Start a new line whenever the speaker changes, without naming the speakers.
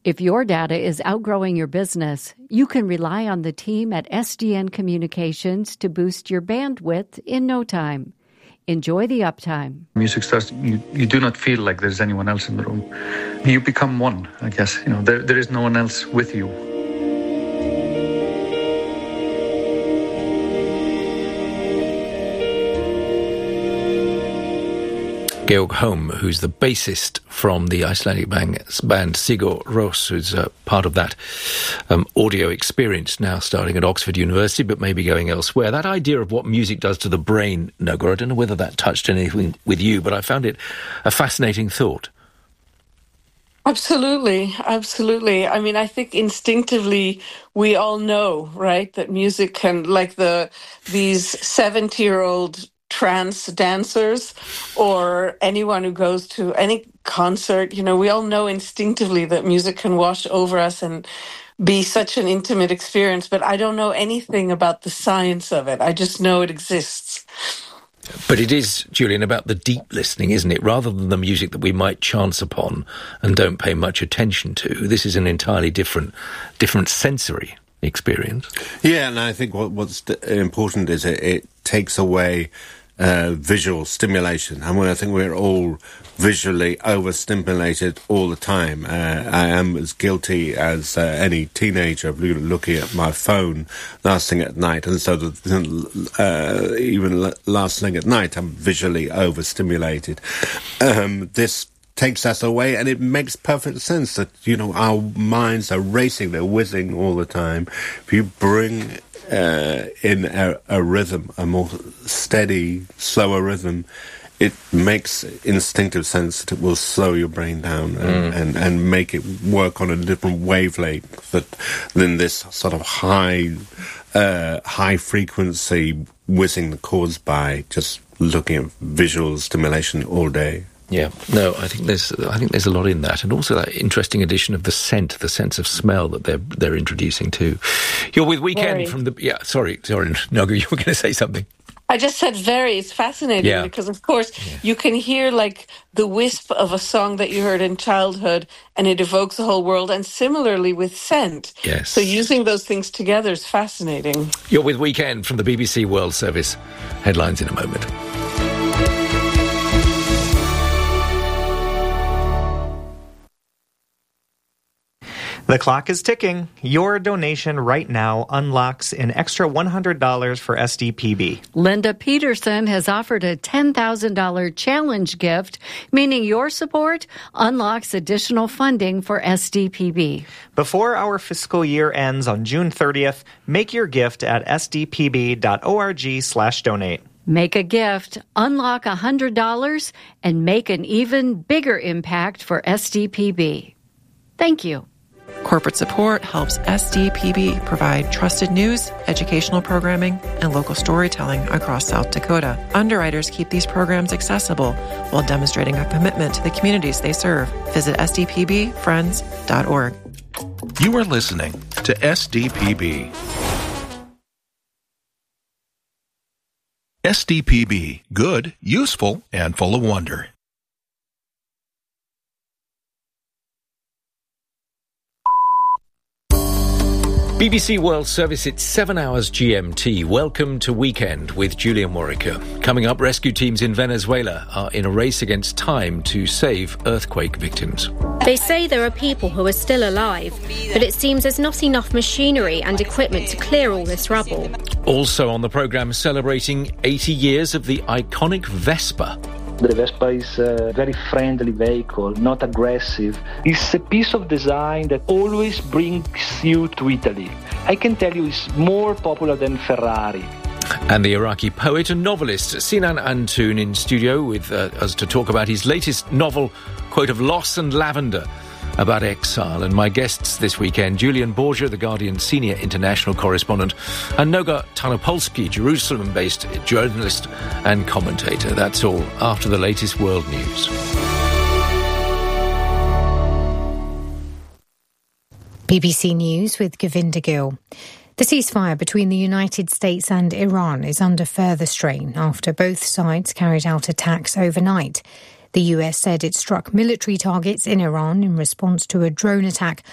If your data is outgrowing your business, you can rely on the team at SDN Communications to boost your bandwidth in no time. Enjoy the uptime.
Music starts, you do not feel like there's anyone else in the room. You become one, I guess. There is no one else with you.
Georg Holm, who's the bassist from the Icelandic band Sigur Rós, who's part of that audio experience, now starting at Oxford University, but maybe going elsewhere. That idea of what music does to the brain, Noga, I don't know whether that touched anything with you, but I found it a fascinating thought.
Absolutely. I mean, I think instinctively we all know, right, that music can, like these 70-year-old trance dancers or anyone who goes to any concert, we all know instinctively that music can wash over us and be such an intimate experience, but I don't know anything about the science of it. I just know it exists.
But it is, Julian, about the deep listening, isn't it? Rather than the music that we might chance upon and don't pay much attention to. This is an entirely different sensory experience.
Yeah, and I think what's important is it takes away visual stimulation. I mean, I think we're all visually overstimulated all the time. I am as guilty as any teenager of looking at my phone last thing at night, and so even last thing at night I'm visually overstimulated. This takes us away, and it makes perfect sense that, our minds are racing, they're whizzing all the time. If you bring in a rhythm, a more steady, slower rhythm, it makes instinctive sense that it will slow your brain down and make it work on a different wavelength than this sort of high frequency whizzing caused by just looking at visual stimulation all day.
Yeah, no, I think there's a lot in that, and also that interesting addition of the scent, the sense of smell that they're introducing too. You're with Weekend from the sorry, Noga, you were going to say something.
I just said very. It's fascinating because, of course, you can hear like the wisp of a song that you heard in childhood, and it evokes the whole world. And similarly with scent.
Yes.
So using those things together is fascinating.
You're with Weekend from the BBC World Service. Headlines in a moment.
The clock is ticking. Your donation right now unlocks an extra $100 for SDPB.
Linda Peterson has offered a $10,000 challenge gift, meaning your support unlocks additional funding for SDPB.
Before our fiscal year ends on June 30th, make your gift at sdpb.org/donate.
Make a gift, unlock $100, and make an even bigger impact for SDPB. Thank you.
Corporate support helps SDPB provide trusted news, educational programming, and local storytelling across South Dakota. Underwriters keep these programs accessible while demonstrating a commitment to the communities they serve. Visit sdpbfriends.org.
You are listening to SDPB. SDPB, good, useful, and full of wonder.
BBC World Service, it's 7 hours GMT. Welcome to Weekend with Julian Warwicker. Coming up, rescue teams in Venezuela are in a race against time to save earthquake victims.
They say there are people who are still alive, but it seems there's not enough machinery and equipment to clear all this rubble.
Also on the programme, celebrating 80 years of the iconic Vespa.
The Vespa is a very friendly vehicle, not aggressive. It's a piece of design that always brings you to Italy. I can tell you it's more popular than Ferrari.
And the Iraqi poet and novelist Sinan Antoon in studio with us to talk about his latest novel, Quote of Loss and Lavender, about exile. And my guests this weekend, Julian Borger, The Guardian senior international correspondent, and Noga Tarnopolsky, Jerusalem-based journalist and commentator. That's all after the latest world news.
BBC News with Govinda Gill. The ceasefire between the United States and Iran is under further strain after both sides carried out attacks overnight. The US said it struck military targets in Iran in response to a drone attack